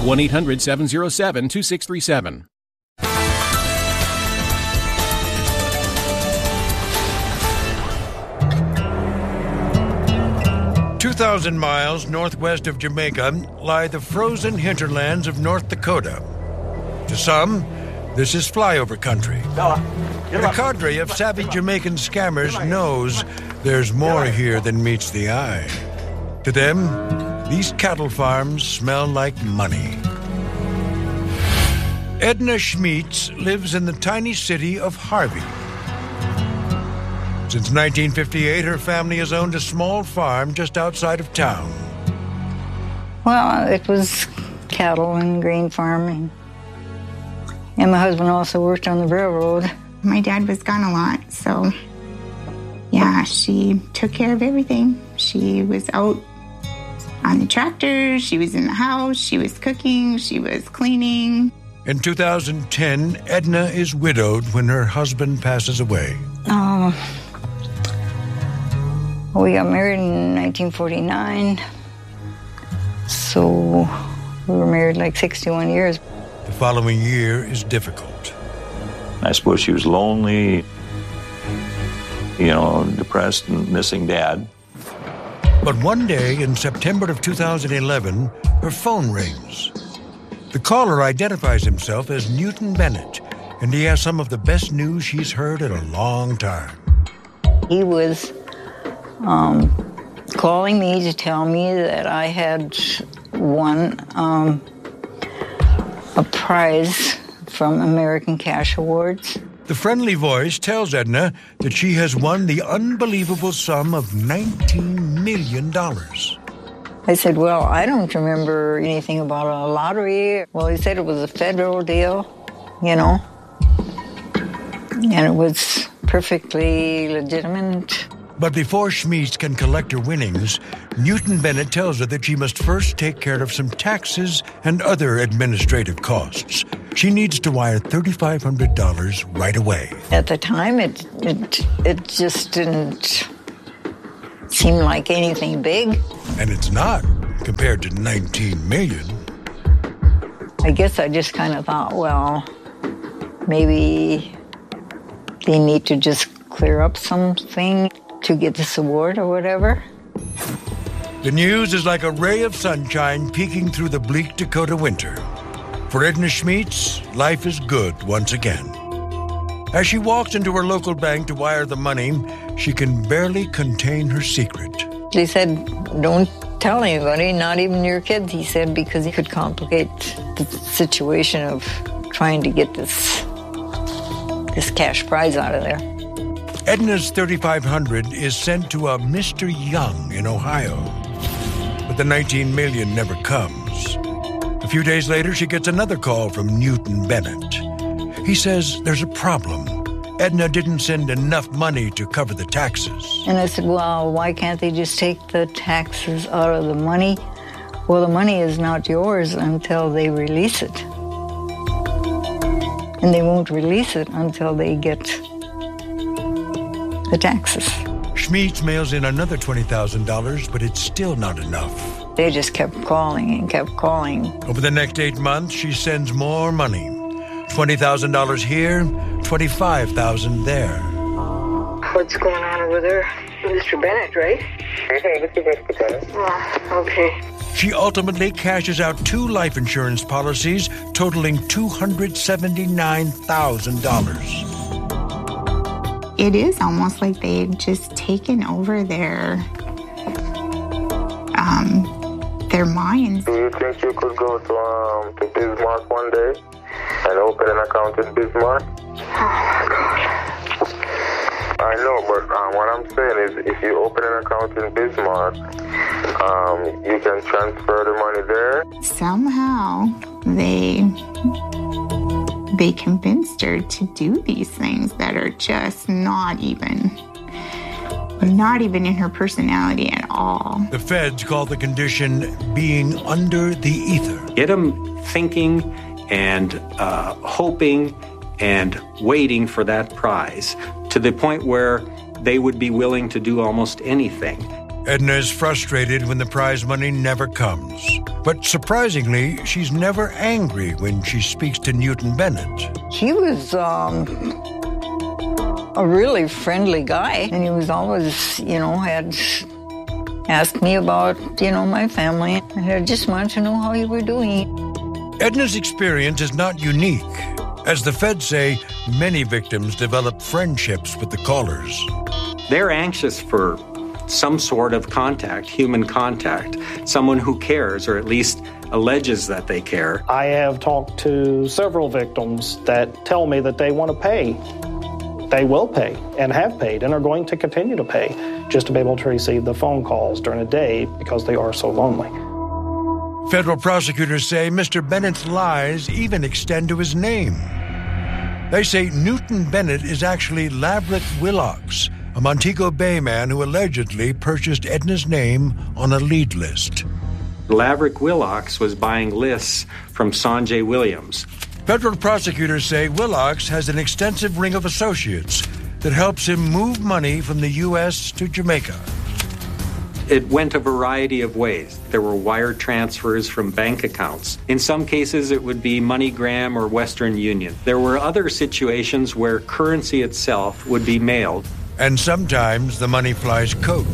1-800-707-2637. 2,000 miles northwest of Jamaica lie the frozen hinterlands of North Dakota. To some, this is flyover country. But a cadre of savvy Jamaican scammers knows there's more here than meets the eye. To them, these cattle farms smell like money. Edna Schmitz lives in the tiny city of Harvey. Since 1958, her family has owned a small farm just outside of town. Well, it was cattle and grain farming. And my husband also worked on the railroad. My dad was gone a lot, so yeah, she took care of everything. She was out on the tractor, she was in the house, she was cooking, she was cleaning. In 2010, Edna is widowed when her husband passes away. We got married in 1949, so we were married like 61 years. The following year is difficult. I suppose she was lonely, depressed and missing Dad. But one day in September of 2011, her phone rings. The caller identifies himself as Newton Bennett, and he has some of the best news she's heard in a long time. He was calling me to tell me that I had won a prize from American Cash Awards. The friendly voice tells Edna that she has won the unbelievable sum of $19 million. I said, well, I don't remember anything about a lottery. Well, he said it was a federal deal, and it was perfectly legitimate. But before Schmitz can collect her winnings, Newton Bennett tells her that she must first take care of some taxes and other administrative costs. She needs to wire $3,500 right away. At the time, it just didn't seem like anything big. And it's not, compared to $19 million. I guess I just kind of thought, well, maybe they need to just clear up something to get this award or whatever. The news is like a ray of sunshine peeking through the bleak Dakota winter. For Edna Schmitz, life is good once again. As she walks into her local bank to wire the money, she can barely contain her secret. They said, don't tell anybody, not even your kids, he said, because it could complicate the situation of trying to get this cash prize out of there. Edna's $3,500 is sent to a Mr. Young in Ohio. But the $19 million never comes. A few days later, she gets another call from Newton Bennett. He says there's a problem. Edna didn't send enough money to cover the taxes. And I said, well, why can't they just take the taxes out of the money? Well, the money is not yours until they release it. And they won't release it until they get the taxes. Schmitz mails in another $20,000, but it's still not enough. They just kept calling and kept calling. Over the next 8 months, she sends more money. $20,000 here, $25,000 there. What's going on over there? Mr. Bennett, right? Oh, okay. She ultimately cashes out 2 life insurance policies totaling $279,000. It is almost like they've just taken over their minds. Do you think you could go to Bismarck one day and open an account in Bismarck? I know, but what I'm saying is if you open an account in Bismarck, you can transfer the money there. Somehow they convinced her to do these things that are just not even in her personality at all. The feds call the condition being under the ether. Get them thinking and hoping and waiting for that prize to the point where they would be willing to do almost anything. Edna is frustrated when the prize money never comes. But surprisingly, she's never angry when she speaks to Newton Bennett. He was a really friendly guy, and he was always, had asked me about, my family, and I just wanted to know how you were doing. Edna's experience is not unique. As the feds say, many victims develop friendships with the callers. They're anxious for some sort of contact, human contact, someone who cares or at least alleges that they care. I have talked to several victims that tell me that they want to pay. They will pay and have paid and are going to continue to pay just to be able to receive the phone calls during the day because they are so lonely. Federal prosecutors say Mr. Bennett's lies even extend to his name. They say Newton Bennett is actually Laverick Willocks, a Montego Bay man who allegedly purchased Edna's name on a lead list. Laverick Willocks was buying lists from Sanjay Williams. Federal prosecutors say Willocks has an extensive ring of associates that helps him move money from the U.S. to Jamaica. It went a variety of ways. There were wire transfers from bank accounts. In some cases, it would be MoneyGram or Western Union. There were other situations where currency itself would be mailed. And sometimes the money flies coach.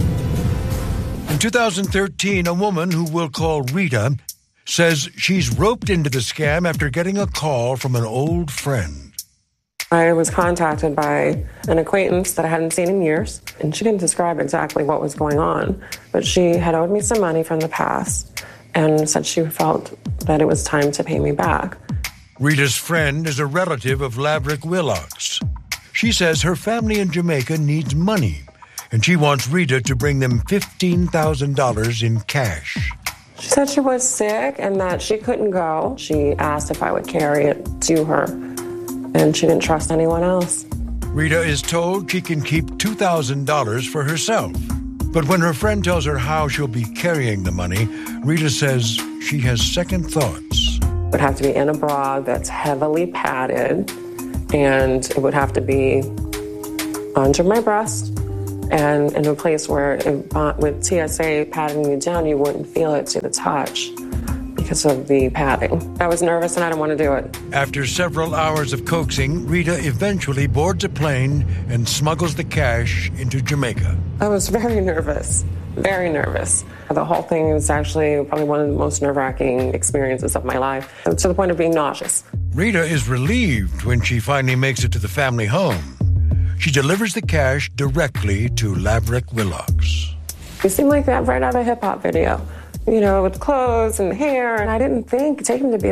In 2013, a woman who we'll call Rita says she's roped into the scam after getting a call from an old friend. I was contacted by an acquaintance that I hadn't seen in years, and she didn't describe exactly what was going on, but she had owed me some money from the past and said she felt that it was time to pay me back. Rita's friend is a relative of Laverick Willocks. She says her family in Jamaica needs money, and she wants Rita to bring them $15,000 in cash. She said she was sick and that she couldn't go. She asked if I would carry it to her, and she didn't trust anyone else. Rita is told she can keep $2,000 for herself. But when her friend tells her how she'll be carrying the money, Rita says she has second thoughts. It would have to be in a bra that's heavily padded, and it would have to be under my breast and in a place where with TSA patting you down, you wouldn't feel it to the touch because of the padding. I was nervous and I didn't want to do it. After several hours of coaxing, Rita eventually boards a plane and smuggles the cash into Jamaica. I was very nervous, very nervous. The whole thing was actually probably one of the most nerve-wracking experiences of my life, to the point of being nauseous. Rita is relieved when she finally makes it to the family home. She delivers the cash directly to Laverick Willocks. You seem like that right out of a hip-hop video, with clothes and hair, and I didn't take him to be